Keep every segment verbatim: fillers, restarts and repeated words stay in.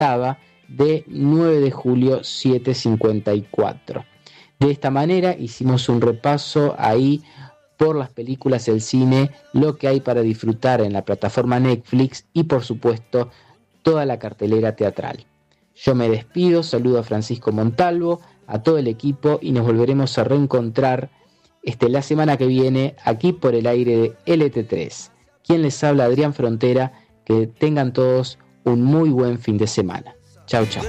de nueve de julio siete cincuenta y cuatro. De esta manera hicimos un repaso ahí por las películas, el cine, lo que hay para disfrutar en la plataforma Netflix y por supuesto toda la cartelera teatral. Yo me despido, saludo a Francisco Montalvo, a todo el equipo y nos volveremos a reencontrar este, la semana que viene aquí por el aire de L T tres. Quien les habla, Adrián Frontera, que tengan todos un muy buen fin de semana. Chau, chau.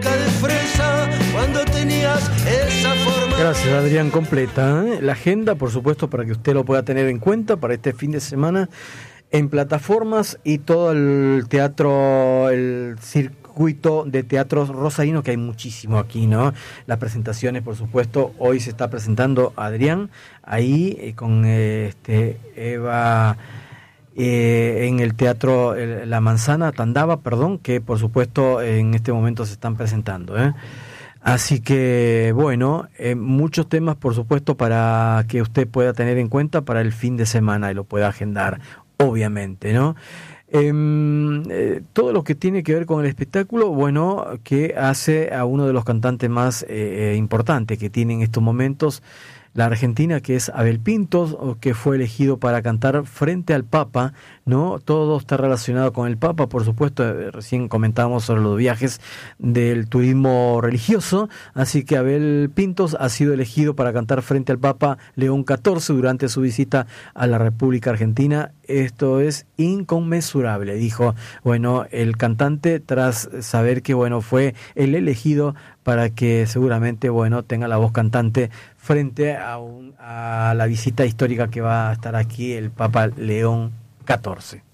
Gracias, Adrián. Completa, ¿eh? La agenda, por supuesto, para que usted lo pueda tener en cuenta para este fin de semana en plataformas y todo el teatro, el circuito de teatros rosarino, que hay muchísimo aquí, ¿no? Las presentaciones, por supuesto, hoy se está presentando Adrián ahí eh, con eh, este Eva. Eh, en el Teatro eh, La Manzana, Tandava, perdón, que por supuesto en este momento se están presentando, ¿eh? Así que, bueno, eh, muchos temas, por supuesto, para que usted pueda tener en cuenta para el fin de semana y lo pueda agendar, obviamente, ¿no? Eh, eh, todo lo que tiene que ver con el espectáculo, bueno, que hace a uno de los cantantes más eh, importantes que tiene en estos momentos la Argentina, que es Abel Pintos, que fue elegido para cantar frente al Papa, ¿no? Todo está relacionado con el Papa, por supuesto. Recién comentábamos sobre los viajes del turismo religioso, así que Abel Pintos ha sido elegido para cantar frente al Papa León catorce durante su visita a la República Argentina. Esto es inconmensurable, dijo, bueno, el cantante, tras saber que, bueno, fue el elegido para que seguramente, bueno, tenga la voz cantante frente a, un, a la visita histórica que va a estar aquí el Papa León catorce.